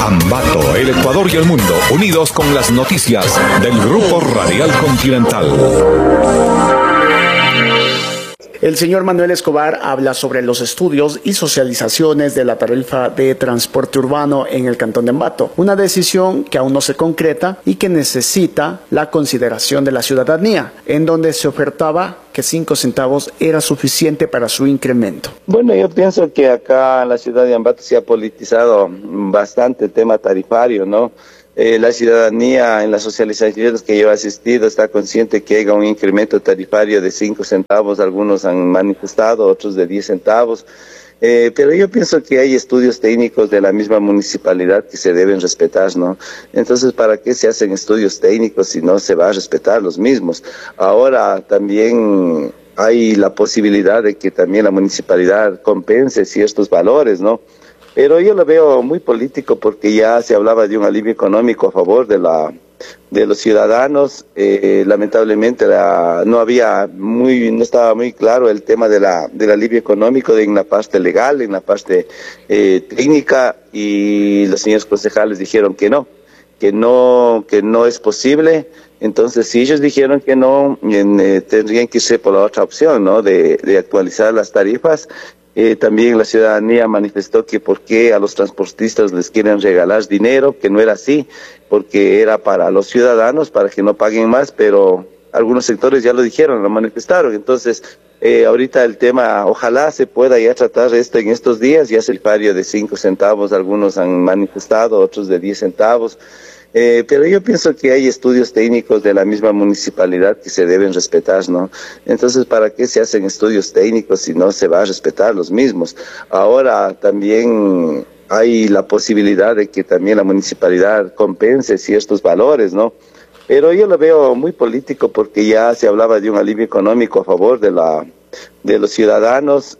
Ambato, el Ecuador y el mundo, unidos con las noticias del Grupo Radial Continental. El señor Manuel Escobar habla sobre los estudios y socializaciones de la tarifa de transporte urbano en el cantón de Ambato, una decisión que aún no se concreta y que necesita la consideración de la ciudadanía, en donde se ofertaba que 5 centavos era suficiente para su incremento. Bueno, yo pienso que acá en la ciudad de Ambato se ha politizado bastante el tema tarifario, ¿no? La ciudadanía en las socializaciones que yo he asistido está consciente que haya un incremento tarifario de 5 centavos, algunos han manifestado, otros de 10 centavos, pero yo pienso que hay estudios técnicos de la misma municipalidad que se deben respetar, ¿no? Entonces, ¿para qué se hacen estudios técnicos si no se va a respetar los mismos? Ahora también hay la posibilidad de que también la municipalidad compense ciertos valores, ¿no? Pero yo lo veo muy político porque ya se hablaba de un alivio económico a favor de los ciudadanos. Lamentablemente no estaba muy claro el tema del alivio económico en la parte legal, en la parte técnica, y los señores concejales dijeron que no es posible. Entonces, si ellos dijeron que no, tendrían que irse por la otra opción, ¿no? De actualizar las tarifas. También la ciudadanía manifestó que por qué a los transportistas les quieren regalar dinero, que no era así, porque era para los ciudadanos, para que no paguen más, pero algunos sectores ya lo dijeron, lo manifestaron. Entonces, ahorita el tema, ojalá se pueda ya tratar en estos días, ya es el pario de 5 centavos, algunos han manifestado, otros de 10 centavos. Pero yo pienso que hay estudios técnicos de la misma municipalidad que se deben respetar, ¿no? Entonces, ¿para qué se hacen estudios técnicos si no se va a respetar los mismos? Ahora también hay la posibilidad de que también la municipalidad compense ciertos valores, ¿no? Pero yo lo veo muy político porque ya se hablaba de un alivio económico a favor de los ciudadanos.